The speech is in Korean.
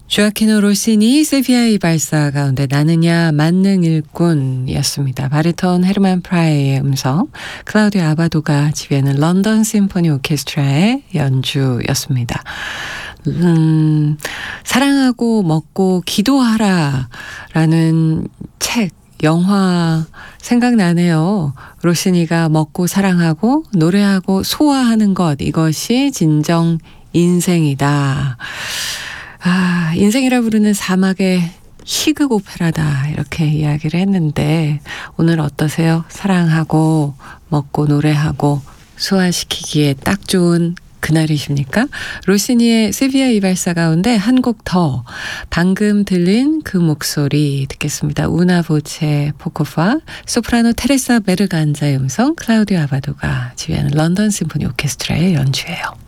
조아키노 로시니, 세비야 이발사 가운데 나느냐 만능 일꾼이었습니다. 바리톤 헤르만 프라이의 음성, 클라우디오 아바도가 지휘하는 런던 심포니 오케스트라의 연주였습니다. 사랑하고 먹고 기도하라 라는 책, 영화 생각나네요. 로시니가 먹고 사랑하고 노래하고 소화하는 것, 이것이 진정 인생이다. 인생이라 부르는 사막의 희극 오페라다, 이렇게 이야기를 했는데 오늘 어떠세요? 사랑하고 먹고 노래하고 소화시키기에 딱 좋은 그날이십니까? 로시니의 세비야 이발사 가운데 한 곡 더, 방금 들린 그 목소리 듣겠습니다. 우나 보체 포코파, 소프라노 테레사 베르간자의 음성, 클라우디오 아바도가 지휘하는 런던 심포니 오케스트라의 연주예요.